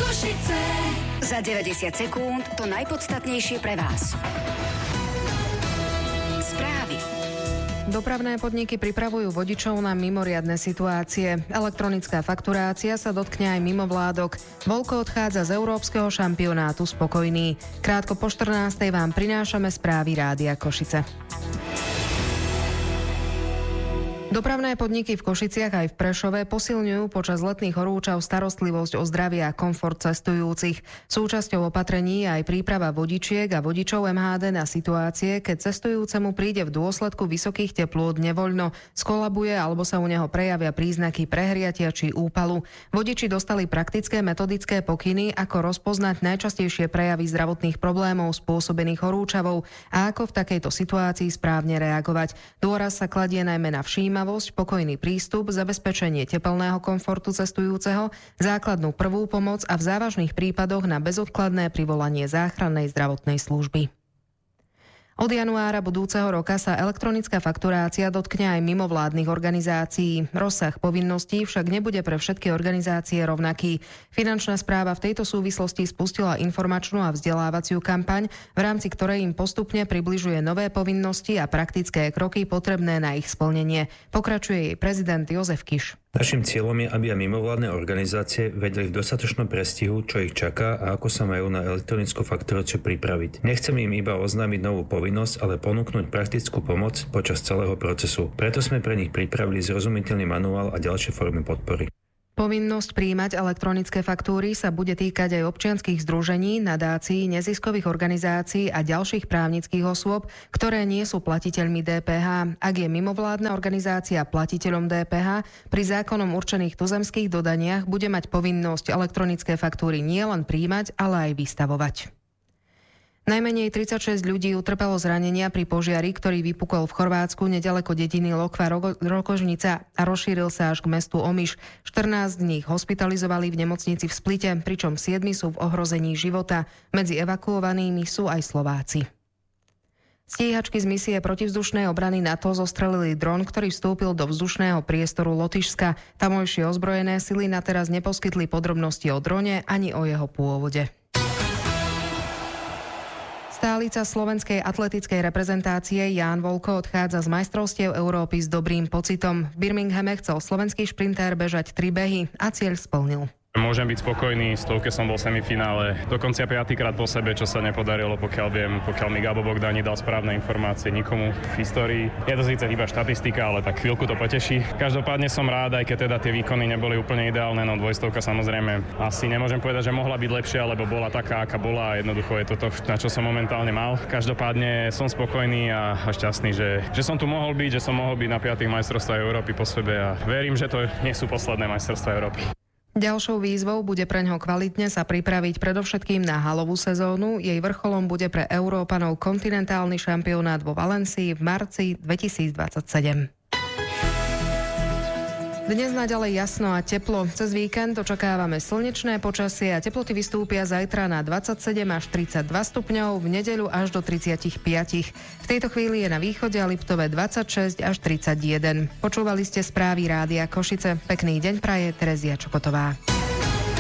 Košice. Za 90 sekúnd to najpodstatnejšie pre vás. Správy. Dopravné podniky pripravujú vodičov na mimoriadne situácie. Elektronická fakturácia sa dotkne aj mimovládok. Volko odchádza z európskeho šampionátu spokojný. Krátko po 14:00 vám prinášame správy Rádia Košice. Dopravné podniky v Košiciach aj v Prešove posilňujú počas letných horúčav starostlivosť o zdravie a komfort cestujúcich. Súčasťou opatrení je aj príprava vodičiek a vodičov MHD na situácie, keď cestujúcemu príde v dôsledku vysokých teplôt nevoľno, skolabuje alebo sa u neho prejavia príznaky prehriatia či úpalu. Vodiči dostali praktické metodické pokyny, ako rozpoznať najčastejšie prejavy zdravotných problémov spôsobených horúčavou a ako v takejto situácii správne reagovať. Dôraz sa kladie najmä na všímavosť, pokojný prístup, zabezpečenie tepelného komfortu cestujúceho, základnú prvú pomoc a v závažných prípadoch na bezodkladné privolanie záchrannej zdravotnej služby. Od januára budúceho roka sa elektronická fakturácia dotkne aj mimovládnych organizácií. Rozsah povinností však nebude pre všetky organizácie rovnaký. Finančná správa v tejto súvislosti spustila informačnú a vzdelávaciu kampaň, v rámci ktorej im postupne približuje nové povinnosti a praktické kroky potrebné na ich splnenie. Pokračuje jej prezident Jozef Kiš. Naším cieľom je, aby aj mimovládne organizácie vedeli v dostatočnom prestihu, čo ich čaká a ako sa majú na elektronickú fakturáciu pripraviť. Nechcem im iba oznámiť novú povinnosť, ale ponúknuť praktickú pomoc počas celého procesu. Preto sme pre nich pripravili zrozumiteľný manuál a ďalšie formy podpory. Povinnosť prijímať elektronické faktúry sa bude týkať aj občianskych združení, nadácií, neziskových organizácií a ďalších právnických osôb, ktoré nie sú platiteľmi DPH. Ak je mimovládna organizácia platiteľom DPH, pri zákonom určených tuzemských dodaniach bude mať povinnosť elektronické faktúry nielen prijímať, ale aj vystavovať. Najmenej 36 ľudí utrpelo zranenia pri požiari, ktorý vypukol v Chorvátsku neďaleko dediny Lokva Rokožnica a rozšíril sa až k mestu Omiš. 14 z nich hospitalizovali v nemocnici v Splite, pričom 7 sú v ohrození života. Medzi evakuovanými sú aj Slováci. Stíhačky z misie protivzdušnej obrany NATO zostrelili dron, ktorý vstúpil do vzdušného priestoru Lotyšska. Tamojšie ozbrojené sily na teraz neposkytli podrobnosti o drone ani o jeho pôvode. Stálica slovenskej atletickej reprezentácie Ján Volko odchádza z majstrovstiev Európy s dobrým pocitom. V Birminghame chcel slovenský šprintér bežať 3 behy a cieľ splnil. Môžem byť spokojný, v stovke som bol v semifinále, dokonca 5-krát po sebe, čo sa nepodarilo, pokiaľ mi Gabo Bogdani dal správne informácie nikomu v histórii. Je to síce iba štatistika, ale tak chvíľku to poteší. Každopádne som rád, aj keď teda tie výkony neboli úplne ideálne, no 200 samozrejme asi nemôžem povedať, že mohla byť lepšia, lebo bola taká, aká bola a jednoducho je to, na čo som momentálne mal. Každopádne som spokojný a šťastný, že som tu mohol byť, že som mohol byť na 5. majstrovstvách Európy po sebe a verím, že to nie sú posledné majstrovstvá Európy. Ďalšou výzvou bude preňho kvalitne sa pripraviť predovšetkým na halovú sezónu. Jej vrcholom bude pre Európanov kontinentálny šampionát vo Valencii v marci 2027. Dnes naďalej jasno a teplo. Cez víkend očakávame slnečné počasie a teploty vystúpia zajtra na 27 až 32 stupňov, v nedeľu až do 35. V tejto chvíli je na východe a Liptove 26 až 31. Počúvali ste správy Rádia Košice. Pekný deň praje Terezia Čokotová.